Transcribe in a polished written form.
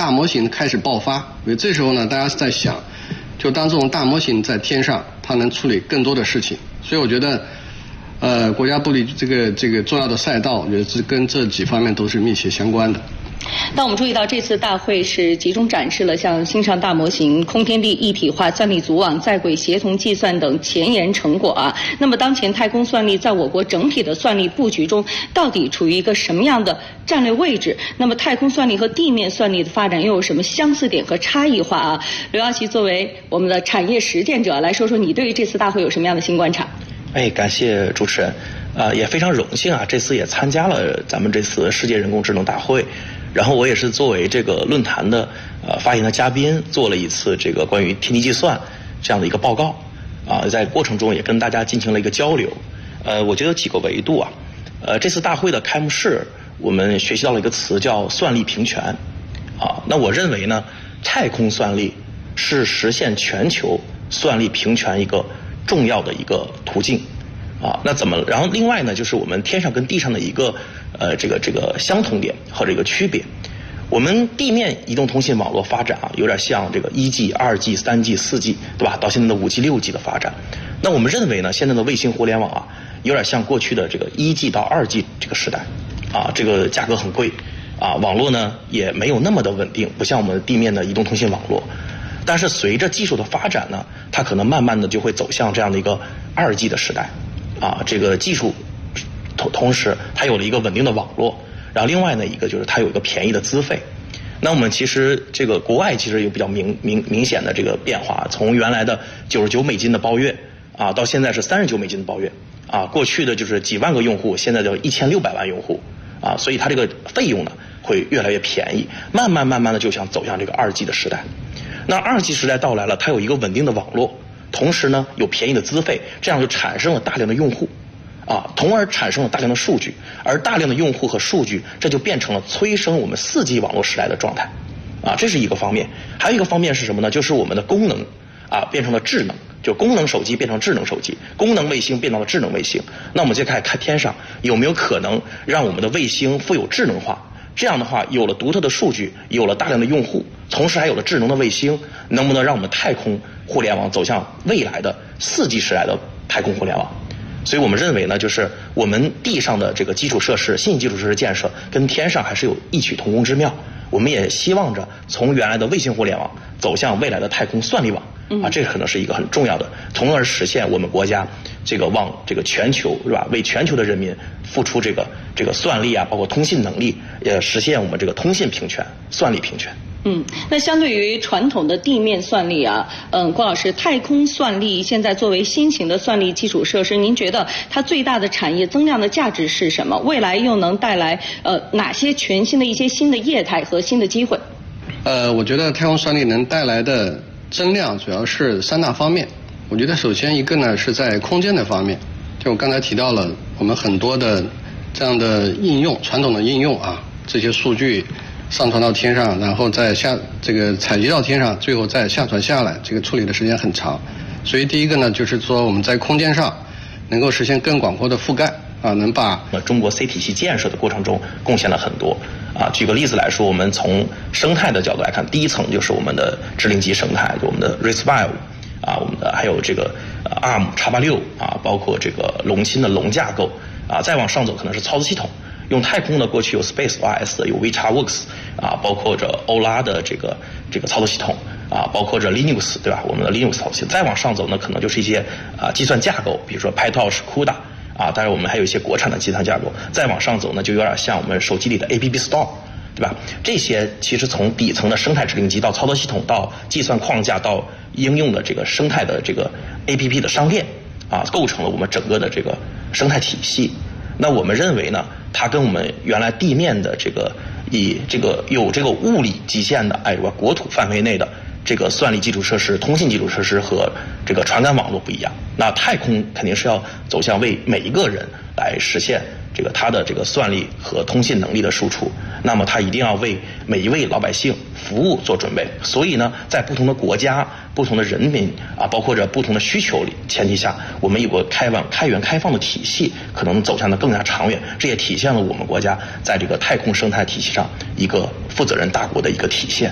大模型开始爆发，因为这时候呢，大家在想，就当这种大模型在天上，它能处理更多的事情，所以我觉得，国家布局这个重要的赛道，我觉得是跟这几方面都是密切相关的。 但我们注意到，这次大会是集中展示了像星上大模型、空天地一体化、算力组网、在轨协同计算等前沿成果啊。那么，当前太空算力在我国整体的算力布局中，到底处于一个什么样的战略位置？那么，太空算力和地面算力的发展又有什么相似点和差异化啊？刘耀奇作为我们的产业实践者，来说说你对于这次大会有什么样的新观察？ 感谢主持人，也非常荣幸啊，这次也参加了咱们这次世界人工智能大会。然后我也是作为这个论坛的发言的嘉宾，做了一次这个关于天地计算这样的一个报告啊，在过程中也跟大家进行了一个交流。我觉得有几个维度啊，这次大会的开幕式我们学习到了一个词叫算力平权啊。那我认为呢，太空算力是实现全球算力平权一个重要的一个途径啊。那怎么？然后另外呢，就是我们天上跟地上的一个这个相同点或者一个区别。我们地面移动通信网络发展啊，有点像这个1G、2G、3G、4G， 对吧？到现在的5G、6G 的发展。那我们认为呢，现在的卫星互联网啊，有点像过去的这个1G 到2G 这个时代啊，这个价格很贵啊，网络呢也没有那么的稳定，不像我们地面的移动通信网络。但是随着技术的发展呢，它可能慢慢的就会走向这样的一个2G 的时代啊，这个技术同时它有了一个稳定的网络，然后另外呢一个就是它有一个便宜的资费。那我们其实这个国外其实有比较明显的这个变化，从原来的99美金的包月啊，到现在是39美金的包月啊，过去的就是几万个用户，现在就1600万用户啊，所以它这个费用呢会越来越便宜，慢慢的就想走向这个2G 的时代。那2G 时代到来了，它有一个稳定的网络，同时呢有便宜的资费，这样就产生了大量的用户啊，从而产生了大量的数据，而大量的用户和数据，这就变成了催生我们4G 网络时代的状态啊，这是一个方面。还有一个方面是什么呢？就是我们的功能啊变成了智能，就功能手机变成智能手机，功能卫星变到了智能卫星。那我们就开始看天上有没有可能让我们的卫星富有智能化，这样的话有了独特的数据，有了大量的用户，同时还有了智能的卫星，能不能让我们太空互联网走向未来的4G 时代的太空互联网？所以我们认为呢，就是我们地上的这个基础设施、信息基础设施建设跟天上还是有异曲同工之妙。我们也希望着从原来的卫星互联网走向未来的太空算力网啊，这可能是一个很重要的，从而实现我们国家这个往这个全球是吧，为全球的人民付出这个算力啊，包括通信能力，也实现我们这个通信平权、算力平权。 那相对于传统的地面算力啊，郭老师，太空算力现在作为新型的算力基础设施，您觉得它最大的产业增量的价值是什么？未来又能带来哪些全新的一些新的业态和新的机会？ 我觉得太空算力能带来的增量主要是3大方面。我觉得首先一个呢是在空间的方面，就我刚才提到了我们很多的这样的应用，传统的应用啊，这些数据上传到天上，然后再这个采集到天上，最后再下传下来，这个处理的时间很长。所以第一个呢，就是说我们在空间上能够实现更广阔的覆盖啊，能把中国 C 体系建设的过程中贡献了很多啊。举个例子来说，我们从生态的角度来看，第一层就是我们的智能机生态，就我们的 RISC-V 啊，我们的还有这个ARM X86啊，包括这个龙芯的龙架构啊，再往上走可能是操作系统。用太空呢，过去有 SpaceOS， 有 WeChatWorks 啊，包括着欧拉的这个操作系统啊，包括着 Linux 对吧？我们的 Linux 操作系统。再往上走呢，可能就是一些计算架构，比如说 PyTorch、CUDA 啊，当然我们还有一些国产的计算架构。再往上走呢，就有点像我们手机里的 App Store， 对吧？这些其实从底层的生态指令集到操作系统到计算框架到应用的这个生态的这个 APP 的商店啊，构成了我们整个的这个生态体系。那我们认为呢，它跟我们原来地面的有这个物理极限的国土范围内的这个算力基础设施、通信基础设施和这个传感网络不一样。那太空肯定是要走向为每一个人来实现这个它的这个算力和通信能力的输出，那么它一定要为每一位老百姓服务做准备。所以呢，在不同的国家、不同的人民啊，包括着不同的需求前提下，我们有个开源开放的体系，可能走向的更加长远。这也体现了我们国家在这个太空生态体系上一个负责任大国的一个体现。